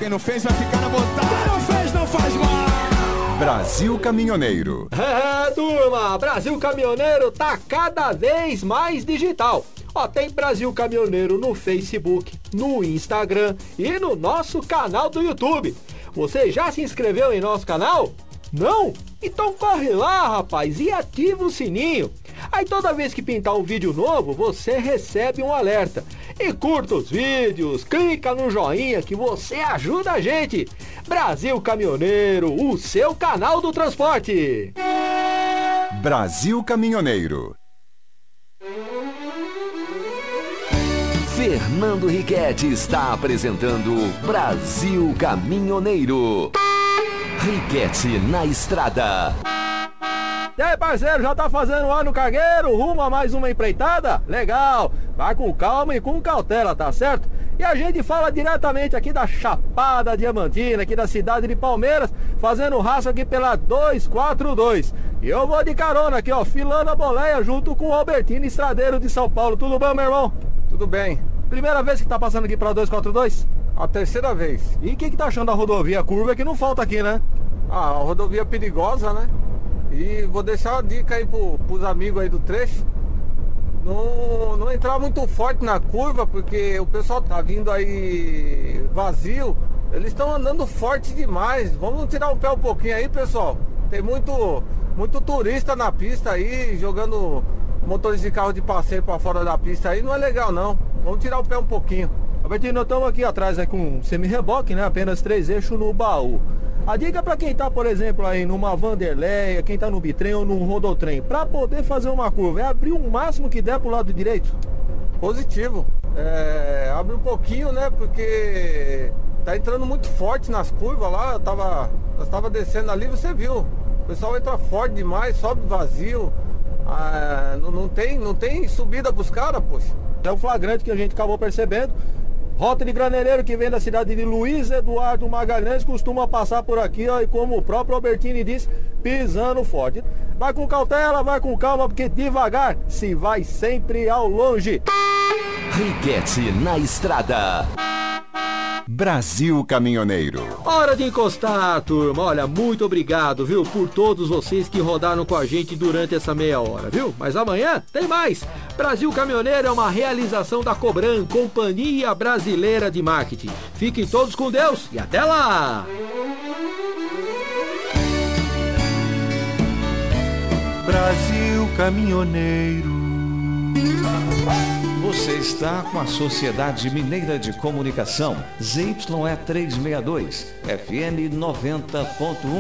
Quem não fez vai ficar na vontade. Quem não fez não faz mais. Brasil Caminhoneiro. Turma, Brasil Caminhoneiro tá cada vez mais digital. Ó, tem Brasil Caminhoneiro no Facebook, no Instagram e no nosso canal do YouTube. Você já se inscreveu em nosso canal? Não? Então corre lá, rapaz, e ativa o sininho. Aí toda vez que pintar um vídeo novo, você recebe um alerta. E curta os vídeos, clica no joinha que você ajuda a gente. Brasil Caminhoneiro, o seu canal do transporte. Brasil Caminhoneiro. Fernando Riquetti está apresentando Brasil Caminhoneiro. Riquetti na estrada. E aí, parceiro, já tá fazendo um ano cargueiro, rumo a mais uma empreitada? Legal, vai com calma e com cautela, tá certo? E a gente fala diretamente aqui da Chapada Diamantina, aqui da cidade de Palmeiras, fazendo raça aqui pela 242. E eu vou de carona aqui, ó, filando a boleia junto com o Albertino Estradeiro de São Paulo. Tudo bom, meu irmão? Tudo bem. Primeira vez que tá passando aqui pra 242? A terceira vez. E o que tá achando da rodovia? A curva que não falta aqui, né? A rodovia perigosa, né? E vou deixar uma dica aí pros amigos aí do trecho. Não entrar muito forte na curva, porque o pessoal tá vindo aí vazio. Eles estão andando forte demais. Vamos tirar o pé um pouquinho aí, pessoal. Tem muito turista na pista aí, jogando motores de carro de passeio para fora da pista aí. Não é legal, não. Vamos tirar o pé um pouquinho. Albertino, nós estamos aqui atrás com um semi-reboque, né? Apenas 3 eixos no baú. A dica para quem tá, por exemplo, aí numa Vanderleia, quem tá no bitrem ou num rodotrem, para poder fazer uma curva, é abrir o máximo que der pro lado direito? Positivo. Abre um pouquinho, né? Porque tá entrando muito forte nas curvas lá. Nós tava descendo ali, você viu. O pessoal entra forte demais, sobe vazio. Não tem subida pros caras, poxa. É o flagrante que a gente acabou percebendo. Rota de graneleiro que vem da cidade de Luiz Eduardo Magalhães costuma passar por aqui, ó, e como o próprio Albertini diz, pisando forte. Vai com cautela, vai com calma, porque devagar se vai sempre ao longe. Riquetti na estrada. Brasil Caminhoneiro. Hora de encostar, turma. Olha, muito obrigado, viu, por todos vocês que rodaram com a gente durante essa meia hora, viu? Mas amanhã tem mais. Brasil Caminhoneiro é uma realização da Cobran, Companhia Brasileira de Marketing. Fiquem todos com Deus e até lá! Brasil Caminhoneiro. Você está com a Sociedade Mineira de Comunicação, ZYE 362, FM 90.1.